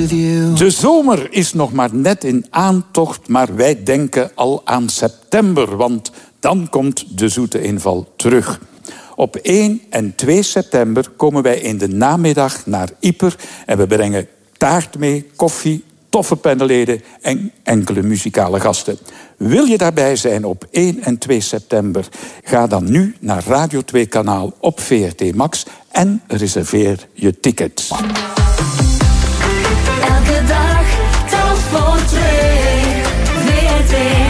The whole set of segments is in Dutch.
with you. De zomer is nog maar net in aantocht, maar wij denken al aan september, want dan komt de zoete inval terug. Op 1 en 2 september komen wij in de namiddag naar Ieper en we brengen taart mee, koffie, toffe panelleden en enkele muzikale gasten. Wil je daarbij zijn op 1 en 2 september? Ga dan nu naar Radio 2 kanaal op VRT Max en reserveer je ticket. Elke dag telt voor 2. VRT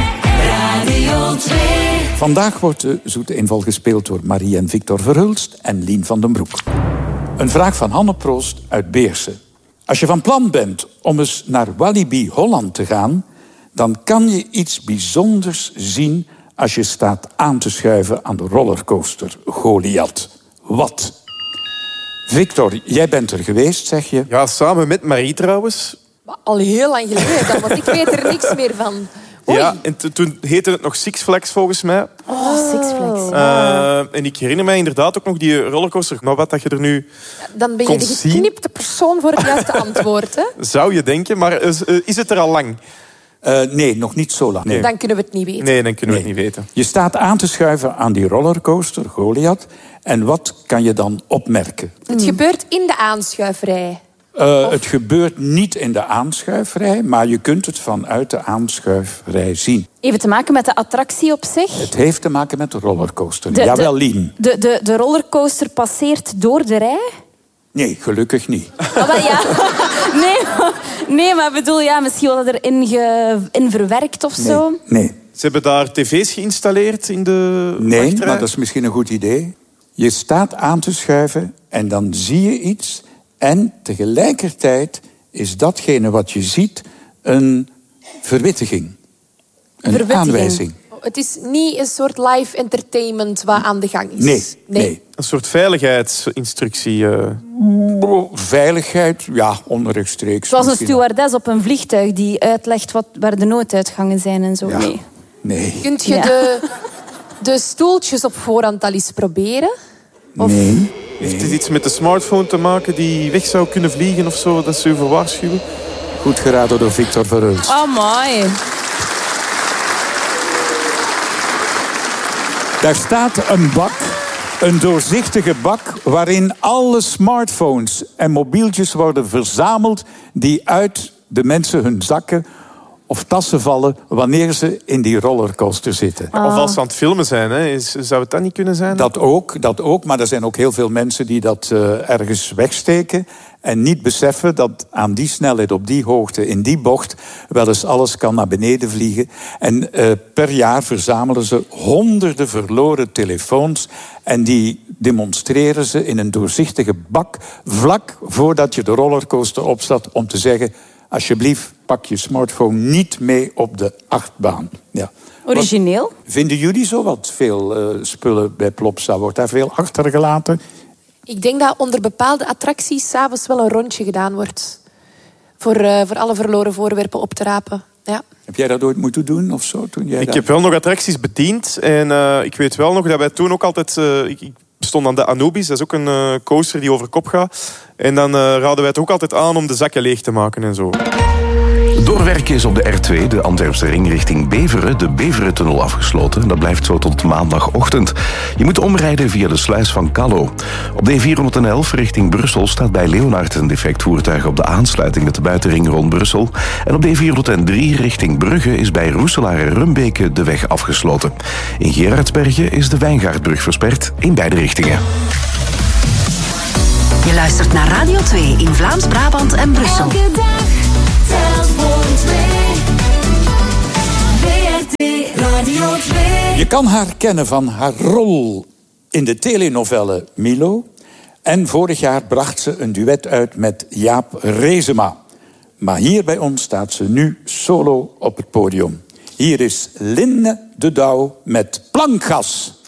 Radio 2. Vandaag wordt de zoete inval gespeeld door Marie en Victor Verhulst en Lien van den Broek. Een vraag van Hanne Proost uit Beerse. Als je van plan bent om eens naar Walibi Holland te gaan, dan kan je iets bijzonders zien als je staat aan te schuiven aan de rollercoaster Goliath. Wat? Victor, jij bent er geweest, zeg je? Ja, samen met Marie trouwens. Al heel lang geleden, want ik weet er niks meer van. Oei. Ja, en toen heette het nog Six Flags volgens mij. Oh, Six Flags. En ik herinner mij inderdaad ook nog die rollercoaster. Maar wat dat je er nu Dan ben je de geknipte persoon voor het juiste antwoord. Hè? zou je denken, maar is het er al lang? Nee, nog niet zo lang. Nee. Dan kunnen we het niet weten. Nee, dan kunnen we het niet weten. Je staat aan te schuiven aan die rollercoaster Goliath. En wat kan je dan opmerken? Het gebeurt in de aanschuiverij. Het gebeurt niet in de aanschuiverij, maar je kunt het vanuit de aanschuiverij zien. Even te maken met de attractie op zich? Het heeft te maken met de rollercoaster. Jawel, Lien. De rollercoaster passeert door de rij? Nee, gelukkig niet. Oh, wel, ja. Nee, maar bedoel, ja, misschien wel erin in verwerkt of zo? Nee. Ze hebben daar tv's geïnstalleerd in de Nee, wachtrij. maar dat is misschien een goed idee. Je staat aan te schuiven en dan zie je iets. En tegelijkertijd is datgene wat je ziet een verwittiging. Een aanwijzing. Het is niet een soort live entertainment wat aan de gang is. Nee. Een soort veiligheidsinstructie. Veiligheid, ja, onrechtstreeks. Zoals een misschien. stewardess op een vliegtuig die uitlegt waar de nooduitgangen zijn en zo. Ja. Nee. Kunt je de stoeltjes op voorhand al eens proberen? Of... Nee. Heeft dit iets met de smartphone te maken die weg zou kunnen vliegen of zo? Dat ze u voor waarschuwen? Goed geraden door Victor Verhulst. Oh, mooi. Daar staat een bak, een doorzichtige bak, waarin alle smartphones en mobieltjes worden verzameld die uit de mensen hun zakken of tassen vallen wanneer ze in die rollercoaster zitten. Of als ze aan het filmen zijn, hè? Zou het dat niet kunnen zijn? Dat ook, maar er zijn ook heel veel mensen die dat ergens wegsteken en niet beseffen dat aan die snelheid, op die hoogte, in die bocht, wel eens alles kan naar beneden vliegen. En per jaar verzamelen ze honderden verloren telefoons en die demonstreren ze in een doorzichtige bak vlak voordat je de rollercoaster opstapt om te zeggen: alsjeblieft, pak je smartphone niet mee op de achtbaan. Ja. Origineel. Vinden jullie zo wat veel spullen bij Plopsa? Wordt daar veel achtergelaten? Ik denk dat onder bepaalde attracties 's avonds wel een rondje gedaan wordt. Voor alle verloren voorwerpen op te rapen. Ja. Heb jij dat ooit moeten doen of zo? Ik heb wel nog attracties bediend. En ik weet wel nog dat wij toen ook altijd... Ik stond aan de Anubis, dat is ook een coaster die over kop gaat. En dan raden wij het ook altijd aan om de zakken leeg te maken en zo. Doorwerken is op de R2, de Antwerpse ring richting Beveren, de Beverentunnel afgesloten. Dat blijft zo tot maandagochtend. Je moet omrijden via de sluis van Callo. Op de E411 richting Brussel staat bij Leonard een defect voertuig op de aansluiting met de buitenring rond Brussel. En op de E403 richting Brugge is bij Roeselaar en Rumbeke de weg afgesloten. In Gerardsbergen is de Wijngaardbrug versperd in beide richtingen. Je luistert naar Radio 2 in Vlaams-Brabant en Brussel. Elke dag telt voor 2. VRT Radio 2. Je kan haar kennen van haar rol in de telenovelle Milo. En vorig jaar bracht ze een duet uit met Jaap Reesema. Maar hier bij ons staat ze nu solo op het podium. Hier is Linne de Douw met Plankgas.